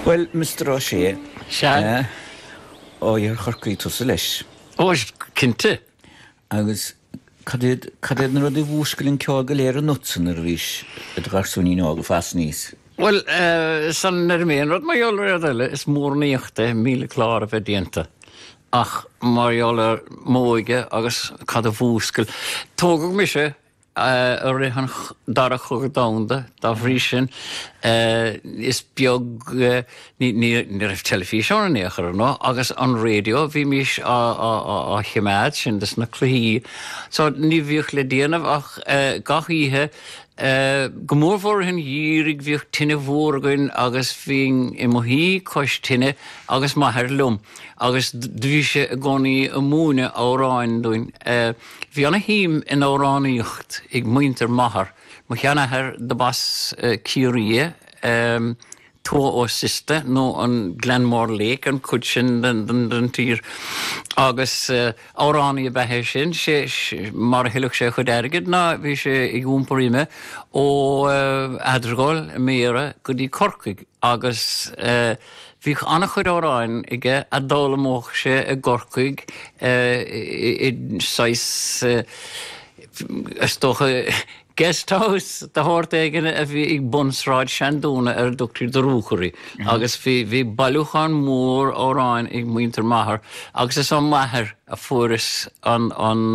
Well, Mr. O'Shea. Sean. O'r chorcaí tusa leis. Oes cynta. Agus cadid na rud I bhúscailinn ceága léir an nutsan ar bhís a dgarsúní ága fas níos. Wel, san nermén rod mae iolar adele is mór níochta míle clara fe dienta. Ach, mae iolar móige agus cad a bhúscail. Tógag mi se ar han dara chug daunda, da frísin, is biog ní rif telefísión an éachar no, agus an radio, vi mis a chiméad sin des na cluhí. So ní bhíoch le déanamh ach gach ihe gomór vor hin dírig bhíoch tinne bhórgain agus bhín I mohí cois tinne agus maithir lum. Agus dvíse goni a múne áráin doin. Bhí anna hím in áránaíocht ag muinter mahar. Mo cheanna her de bas Curie, tó ó siste, nó an Glenmore Lake, an cudsin den tír. Agus áránaí a bethe sin, sé mar hilach sé chud ergid, na bhí sé ag úmparíime ó adragáil méra go dtí corcaig. Agus bhích anna chud áráin ige a dála móch sé a gorcaig I sais stocha guest house de hort eigene a bhí ag bunsráid seandúna ar dúchtir de rúchaí. Agus bhí bailúchan mór áráin ag muinter mahar. Agus is an mahar a furas an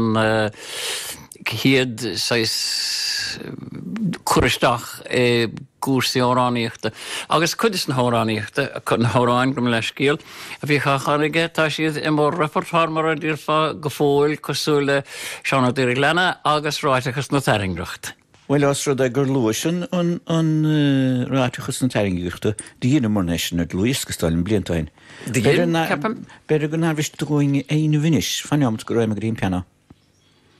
hiad sais curisteach gúrsaí áráníochta. Agus cudis na áráníochta, chud na áráin gom leis cíal, a bhí chacharige tá siad I mór repertoire mar a dtíorfa go fóil cosúla seanna dúir lena agus ráitachas na taringreacht. Well, os rud ag gur luasin an ráitachas na taringreachta, díana mar neisina luas go stáilin bliantain. Díana, capam? Beidir go nárvist doing éinu vinis, fanniamt go raim a grín piano.